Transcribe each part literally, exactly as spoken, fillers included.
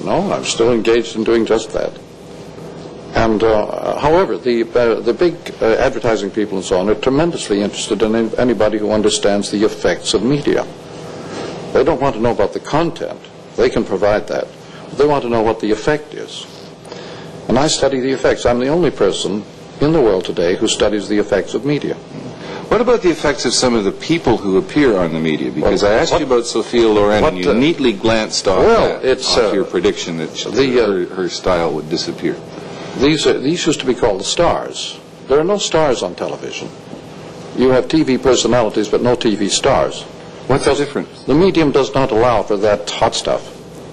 No, I'm still engaged in doing just that. And, uh, however, the uh, the big uh, advertising people and so on are tremendously interested in anybody who understands the effects of media. They don't want to know about the content. They can provide that. But they want to know what the effect is. And I study the effects. I'm the only person in the world today who studies the effects of media. What about the effects of some of the people who appear on the media? Because well, I asked what, you about Sophia Loren, what, and you uh, neatly glanced off, well, that, it's, off uh, your prediction that the, uh, her, her style would disappear. These, are, these used to be called the stars. There are no stars on television. You have T V personalities, but no T V stars. What's the difference? The medium does not allow for that hot stuff.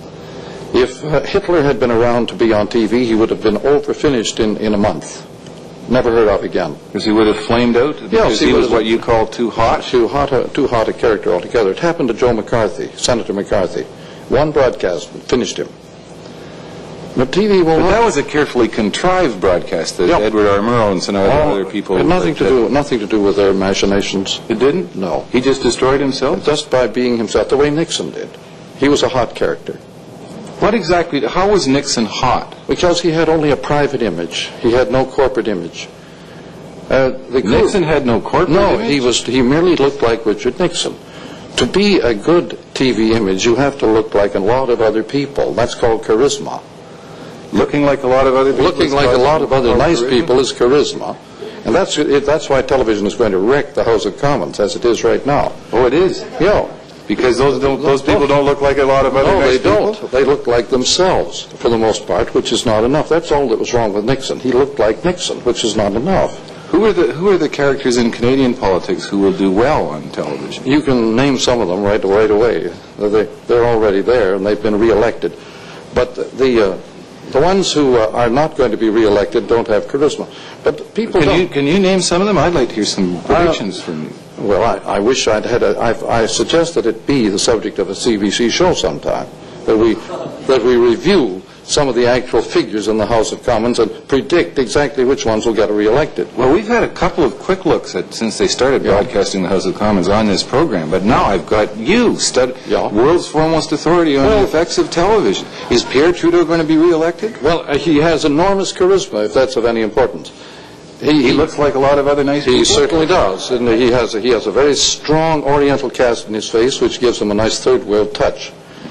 If uh, Hitler had been around to be on T V, he would have been over-finished in, in a month. Never heard of again. Because he would have flamed out? Because yes, he was what you call too hot? Too hot, a, too hot a character altogether. It happened to Joe McCarthy, Senator McCarthy. One broadcast finished him. But T V will but not... that was a carefully contrived broadcast that yep. Edward R. Murrow and some other, oh, other people... It had nothing to, do, nothing to do with their machinations. It didn't? No. He just destroyed himself? Just by being himself, the way Nixon did. He was a hot character. What exactly... How was Nixon hot? Because he had only a private image. He had no corporate image. Uh, the Nixon had no corporate no, image? No, he was. He merely looked like Richard Nixon. To be a good T V image, you have to look like a lot of other people. That's called charisma. Looking like a lot of other people? Looking like a lot of other nice charisma? people is charisma. And that's it, that's why television is going to wreck the House of Commons, as it is right now. Oh, it is? Yeah. Because those don't, those people don't look like a lot of other no, nice they don't. people? They look like themselves, for the most part, which is not enough. That's all that was wrong with Nixon. He looked like Nixon, which is not enough. Who are the who are the characters in Canadian politics who will do well on television? You can name some of them right right away. They they're already there and they've been re-elected. But the uh, the ones who uh, are not going to be re-elected don't have charisma. But people can don't. you can you name some of them? I'd like to hear some predictions uh, from you. Well, I, I wish I'd had a. I, I suggest that it be the subject of a C B C show sometime. That we that we review some of the actual figures in the House of Commons and predict exactly which ones will get re-elected. Well, we've had a couple of quick looks at since they started yeah. broadcasting the House of Commons on this program, but now I've got you, stud- yeah. world's foremost authority on well, the effects of television. Is Pierre Trudeau going to be re-elected? Well, uh, he has enormous charisma, if that's of any importance. He, he looks like a lot of other nice he people? He certainly does. And he has, a, he has a very strong Oriental cast in his face, which gives him a nice third world touch.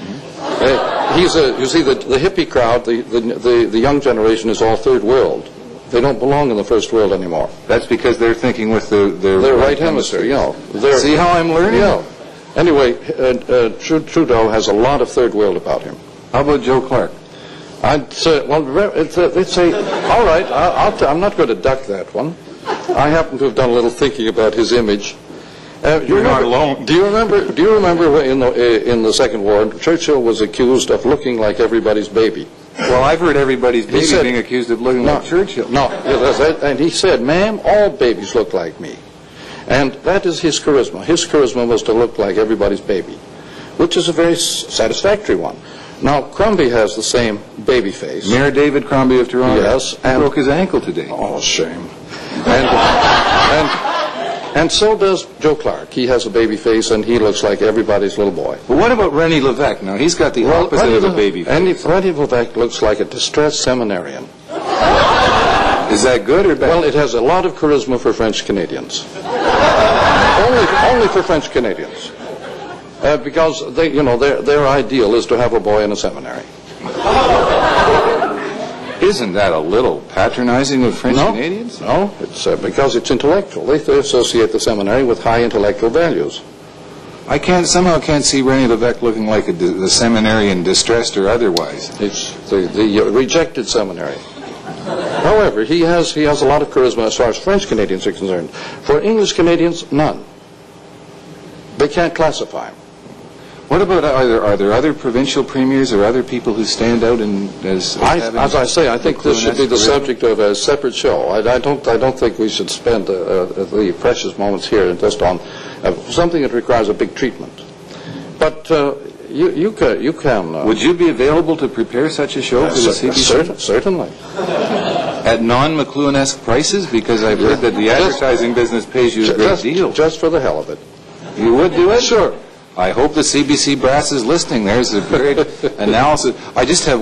Uh, he's a, you see, the, the hippie crowd, the, the, the, the young generation is all third world. They don't belong in the first world anymore. That's because they're thinking with their, their, their right, right hemisphere, you know. See how I'm learning? Yeah. Anyway, uh, uh, Trudeau has a lot of third world about him. How about Joe Clark? I'd say, well, it's a, it's a, all right, I'll, I'll t- I'm not going to duck that one. I happen to have done a little thinking about his image. Uh, You're remember, not alone. Do you remember? Do you remember in the uh, in the Second War, Churchill was accused of looking like everybody's baby? Well, I've heard everybody's baby said, being accused of looking no, like Churchill. No, and he said, "Ma'am, all babies look like me," and that is his charisma. His charisma was to look like everybody's baby, which is a very satisfactory one. Now, Crombie has the same baby face. Mayor David Crombie of Toronto. Yes, and broke his ankle today. Oh, shame. And. and And so does Joe Clark. He has a baby face, and he looks like everybody's little boy. But what about René Lévesque? Now, he's got the well, opposite René of a baby face. René Lévesque looks like a distressed seminarian. Is that good or bad? Well, it has a lot of charisma for French Canadians. only, only for French Canadians. Uh, because, they, you know, their, their ideal is to have a boy in a seminary. Isn't that a little patronizing of French no, Canadians? No, it's uh, because it's intellectual. They, they associate the seminary with high intellectual values. I can't somehow can't see René Lévesque looking like a, the seminarian, distressed or otherwise. It's the, the uh, rejected seminary. However, he has he has a lot of charisma as far as French Canadians are concerned. For English Canadians, none. They can't classify him. What about, are there, are there other provincial premiers or other people who stand out in, as, as, I, as I say, I think this should be the career? subject of a separate show. I, I don't I don't think we should spend uh, uh, the precious moments here just on uh, something that requires a big treatment. But uh, you, you can... You can uh, Would you be available to prepare such a show uh, for the C B C? Certain, certainly. At non-McLuhan-esque prices? Because I've heard that the advertising just, business pays you a great just, deal. Just for the hell of it. You would do it? Sure. I hope the C B C brass is listening. There's a great analysis. I just have